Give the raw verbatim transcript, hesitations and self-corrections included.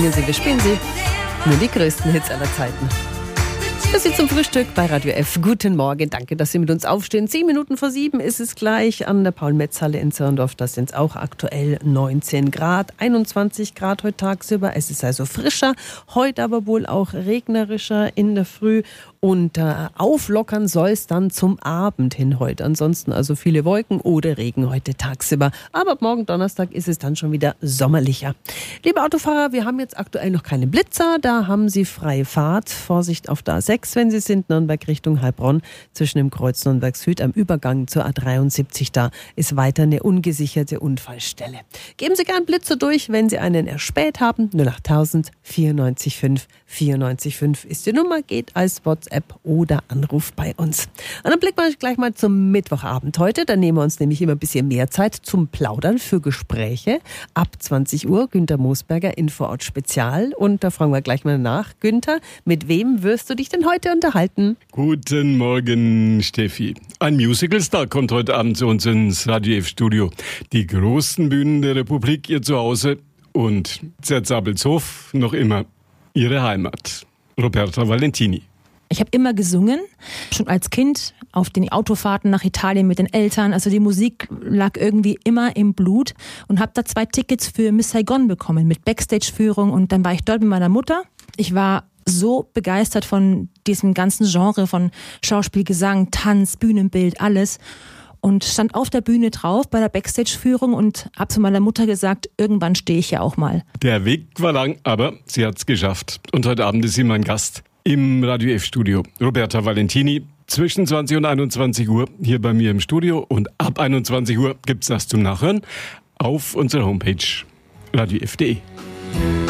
Hier Sie, wir spielen Sie nur die größten Hits aller Zeiten. Das ist zum Frühstück bei Radio F. Guten Morgen, danke, dass Sie mit uns aufstehen. Zehn Minuten vor sieben ist es gleich an der Paul-Metz-Halle in Zirndorf. Da sind es auch aktuell neunzehn Grad, einundzwanzig Grad heute tagsüber. Es ist also frischer, heute aber wohl auch regnerischer in der Früh. Und äh, auflockern soll es dann zum Abend hin heute. Ansonsten also viele Wolken oder Regen heute tagsüber. Aber ab morgen Donnerstag ist es dann schon wieder sommerlicher. Liebe Autofahrer, wir haben jetzt aktuell noch keine Blitzer. Da haben Sie freie Fahrt. Vorsicht auf der A sechs, wenn Sie sind, Nürnberg Richtung Heilbronn. Zwischen dem Kreuz Nürnberg Süd am Übergang zur A dreiundsiebzig. Da ist weiter eine ungesicherte Unfallstelle. Geben Sie gern Blitzer durch, wenn Sie einen erspäht haben. null acht tausend vierundneunzig fünf vierundneunzig fünf ist die Nummer, geht als WhatsApp oder Anruf bei uns. Und dann blicken wir gleich mal zum Mittwochabend heute. Da nehmen wir uns nämlich immer ein bisschen mehr Zeit zum Plaudern für Gespräche. Ab zwanzig Uhr Günther Moosberger, Infoort Spezial. Und da fragen wir gleich mal nach. Günther, mit wem wirst du dich denn heute unterhalten? Guten Morgen, Steffi. Ein Musical-Star kommt heute Abend zu uns ins Radio F-Studio. Die großen Bühnen der Republik, ihr Zuhause und Zerzabelshof noch immer ihre Heimat. Roberta Valentini. Ich habe immer gesungen, schon als Kind auf den Autofahrten nach Italien mit den Eltern. Also die Musik lag irgendwie immer im Blut und habe da zwei Tickets für Miss Saigon bekommen mit Backstage-Führung und dann war ich dort mit meiner Mutter. Ich war so begeistert von diesem ganzen Genre von Schauspiel, Gesang, Tanz, Bühnenbild, alles. Und stand auf der Bühne drauf bei der Backstage-Führung und habe zu meiner Mutter gesagt, irgendwann stehe ich ja auch mal. Der Weg war lang, aber sie hat's geschafft. Und heute Abend ist sie mein Gast im Radio F-Studio. Roberta Valentini, zwischen zwanzig und einundzwanzig Uhr hier bei mir im Studio. Und ab einundzwanzig Uhr gibt's das zum Nachhören auf unserer Homepage radio f punkt de.